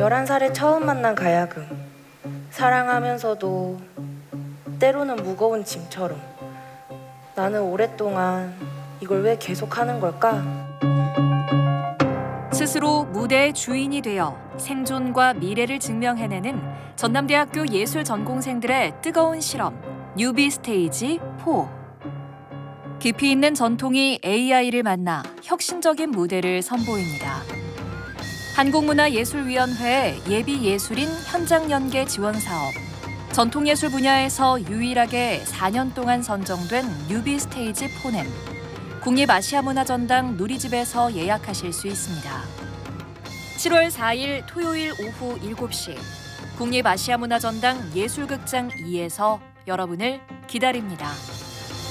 11살에 처음 만난 가야금. 사랑하면서도 때로는 무거운 짐처럼. 나는 오랫동안 이걸 왜 계속하는 걸까? 스스로 무대의 주인이 되어 생존과 미래를 증명해내는 전남대학교 예술 전공생들의 뜨거운 실험, 뉴비 스테이지 4. 깊이 있는 전통이 AI를 만나 혁신적인 무대를 선보입니다. 한국문화예술위원회 예비예술인 현장연계 지원사업, 전통예술 분야에서 유일하게 4년 동안 선정된 뉴비 스테이지 4넴, 국립아시아문화전당 누리집에서 예약하실 수 있습니다. 7월 4일 토요일 오후 7시 국립아시아문화전당 예술극장 2에서 여러분을 기다립니다.